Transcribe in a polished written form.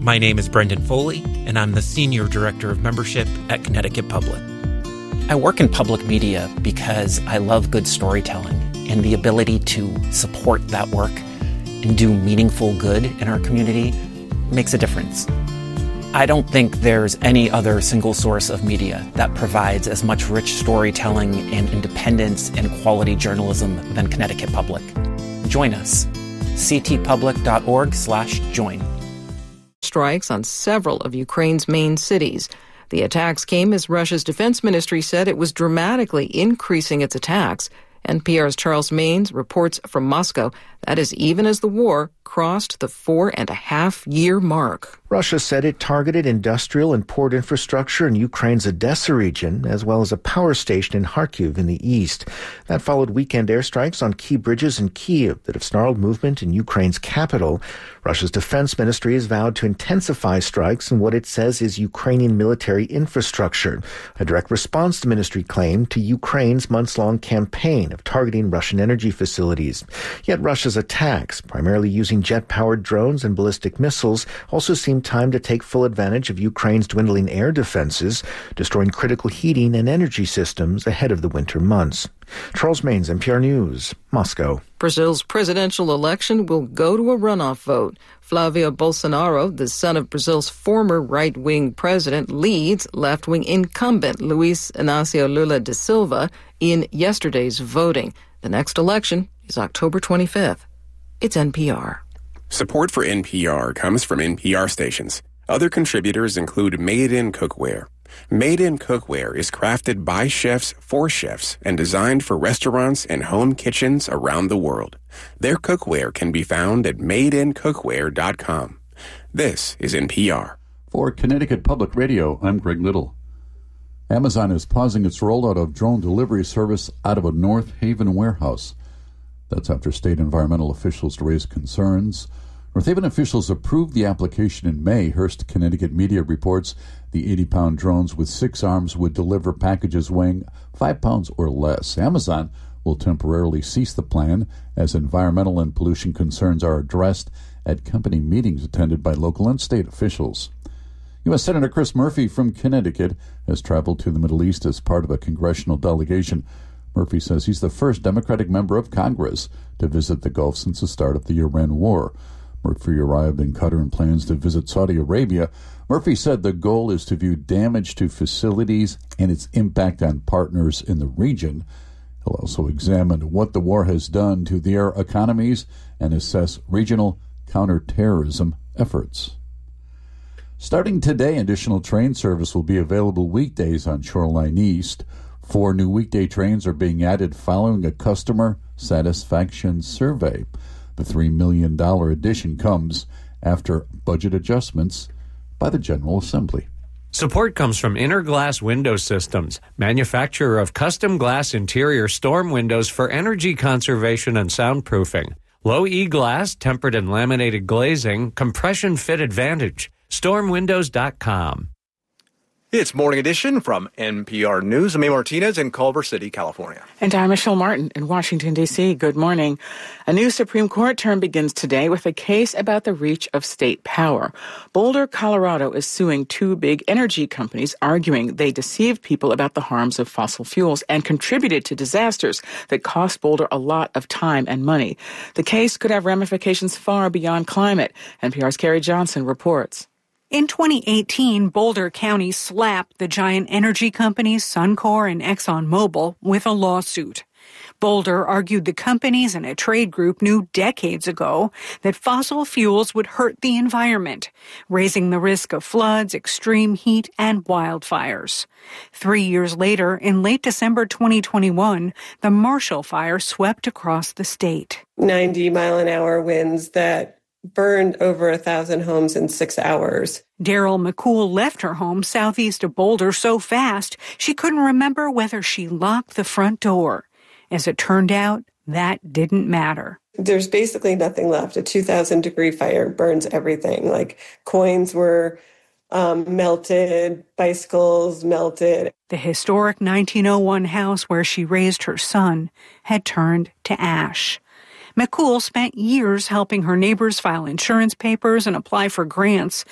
My name is Brendan Foley, and I'm the Senior Director of Membership at Connecticut Public. I work in public media because I love good storytelling, and the ability to support that work and do meaningful good in our community makes a difference. I don't think there's any other single source of media that provides as much rich storytelling and independence and quality journalism than Connecticut Public. Join us. ctpublic.org/join. Strikes on several of Ukraine's main cities. The attacks came as Russia's defense ministry said it was dramatically increasing its attacks. NPR's Charles Maynes reports from Moscow. That is even as the war crossed the 4.5-year mark. Russia said it targeted industrial and port infrastructure in Ukraine's Odessa region, as well as a power station in Kharkiv in the east. That followed weekend airstrikes on key bridges in Kyiv that have snarled movement in Ukraine's capital. Russia's defense ministry has vowed to intensify strikes in what it says is Ukrainian military infrastructure, a direct response, the ministry claimed, to Ukraine's months-long campaign of targeting Russian energy facilities. Yet Russia's attacks, primarily using jet-powered drones and ballistic missiles, also seem timed to take full advantage of Ukraine's dwindling air defenses, destroying critical heating and energy systems ahead of the winter months. Charles Maynes, NPR News, Moscow. Brazil's presidential election will go to a runoff vote. Flavio Bolsonaro, the son of Brazil's former right-wing president, leads left-wing incumbent Luiz Inácio Lula da Silva in yesterday's voting. The next election is October 25th. It's NPR. Support for NPR comes from NPR stations. Other contributors include Made in Cookware. Made in Cookware is crafted by chefs for chefs and designed for restaurants and home kitchens around the world. Their cookware can be found at madeincookware.com. This is NPR. For Connecticut Public Radio, I'm Greg Little. Amazon is pausing its rollout of drone delivery service out of a North Haven warehouse. That's after state environmental officials raised concerns. North Haven officials approved the application in May. Hearst Connecticut Media reports the 80-pound drones with 6 arms would deliver packages weighing 5 pounds or less. Amazon will temporarily cease the plan as environmental and pollution concerns are addressed at company meetings attended by local and state officials. U.S. Senator Chris Murphy from Connecticut has traveled to the Middle East as part of a congressional delegation. Murphy says he's the first Democratic member of Congress to visit the Gulf since the start of the Iran war. Murphy arrived in Qatar and plans to visit Saudi Arabia. Murphy said the goal is to view damage to facilities and its impact on partners in the region. He'll also examine what the war has done to their economies and assess regional counterterrorism efforts. Starting today, additional train service will be available weekdays on Shoreline East. 4 new weekday trains are being added following a customer satisfaction survey. The $3 million addition comes after budget adjustments by the General Assembly. Support comes from Interglass Window Systems, manufacturer of custom glass interior storm windows for energy conservation and soundproofing. Low E-glass, tempered and laminated glazing, compression fit advantage. Stormwindows.com. It's Morning Edition from NPR News. I'm A. Martinez in Culver City, California. And I'm Michelle Martin in Washington, D.C. Good morning. A new Supreme Court term begins today with a case about the reach of state power. Boulder, Colorado is suing 2 big energy companies, arguing they deceived people about the harms of fossil fuels and contributed to disasters that cost Boulder a lot of time and money. The case could have ramifications far beyond climate. NPR's Carrie Johnson reports. In 2018, Boulder County slapped the giant energy companies Suncor and ExxonMobil with a lawsuit. Boulder argued the companies and a trade group knew decades ago that fossil fuels would hurt the environment, raising the risk of floods, extreme heat, and wildfires. 3 years later, in late December 2021, the Marshall Fire swept across the state. 90-mile-an-hour winds that burned over 1,000 homes in 6 hours. Daryl McCool left her home southeast of Boulder so fast she couldn't remember whether she locked the front door. As it turned out, that didn't matter. There's basically nothing left. A 2,000-degree fire burns everything. Like coins were melted, bicycles melted. The historic 1901 house where she raised her son had turned to ash. McCool spent years helping her neighbors file insurance papers and apply for grants.